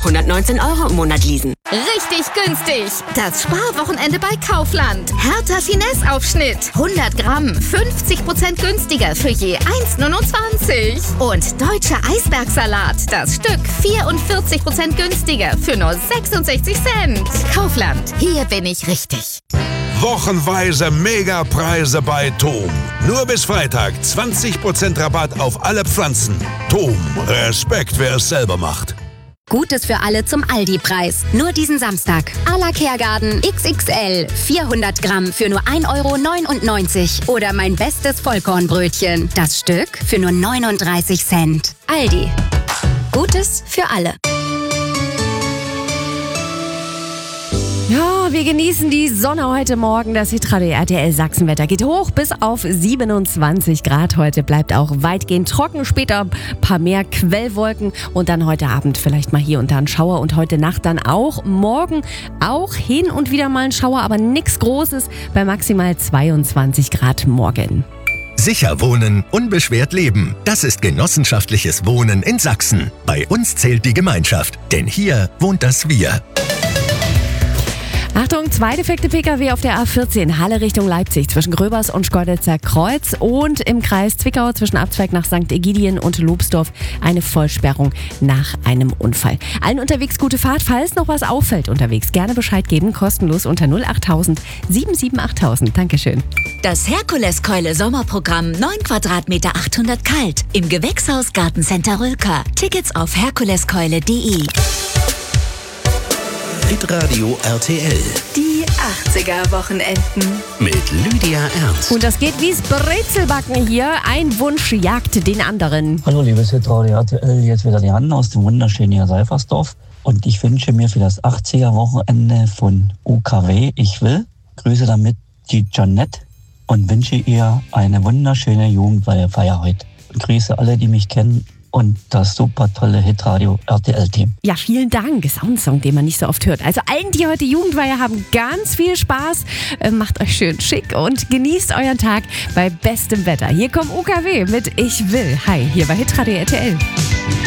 119 € im Monat leasen. Richtig günstig. Das Sparwochenende bei Kaufland. Hertha Finesse-Aufschnitt. 100 Gramm, 50% günstiger für je 1,29. Und deutscher Eisbergsalat. Das Stück 44% günstiger für nur 66 Cent. Kaufland. Hier bin ich richtig. Wochenweise Megapreise bei Tom. Nur bis Freitag 20% Rabatt auf alle Pflanzen. Tom, Respekt, wer es selber macht. Gutes für alle zum Aldi-Preis. Nur diesen Samstag. A la Kehrgarten XXL. 400 Gramm für nur 1,99 € Oder mein bestes Vollkornbrötchen. Das Stück für nur 39 Cent. Aldi. Gutes für alle. Ja, wir genießen die Sonne heute Morgen. Das Hitradio RTL Sachsenwetter geht hoch bis auf 27 Grad. Heute bleibt auch weitgehend trocken. Später ein paar mehr Quellwolken und dann heute Abend vielleicht mal hier und da ein Schauer und heute Nacht dann auch. Morgen auch hin und wieder mal ein Schauer, aber nichts Großes bei maximal 22 Grad morgen. Sicher wohnen, unbeschwert leben. Das ist genossenschaftliches Wohnen in Sachsen. Bei uns zählt die Gemeinschaft, denn hier wohnt das Wir. Achtung, zwei defekte Pkw auf der A14, Halle Richtung Leipzig zwischen Gröbers und Schkeuditzer Kreuz und im Kreis Zwickau zwischen Abzweig nach St. Ägidien und Lobsdorf eine Vollsperrung nach einem Unfall. Allen unterwegs gute Fahrt, falls noch was auffällt unterwegs, gerne Bescheid geben, kostenlos unter 08000 778.000. Dankeschön. Das Herkuleskeule Sommerprogramm 9 Quadratmeter 800 kalt im Gewächshaus Gartencenter Rülker. Tickets auf herkuleskeule.de. Hitradio RTL. Die 80er-Wochenenden. Mit Lydia Ernst. Und das geht wie's Brezelbacken hier. Ein Wunsch jagt den anderen. Hallo liebes Hitradio RTL, jetzt wieder die Hanna aus dem wunderschönen Seifersdorf. Und ich wünsche mir für das 80er-Wochenende von UKW Ich will, grüße damit die Janette und wünsche ihr eine wunderschöne Jugendweihefeier heute. Und grüße alle, die mich kennen und das super tolle Hitradio RTL-Team. Ja, vielen Dank. Ist auch ein Song, den man nicht so oft hört. Also allen, die heute Jugendweihe haben, ganz viel Spaß. Macht euch schön schick und genießt euren Tag bei bestem Wetter. Hier kommt UKW mit Ich will. Hi, hier bei Hitradio RTL.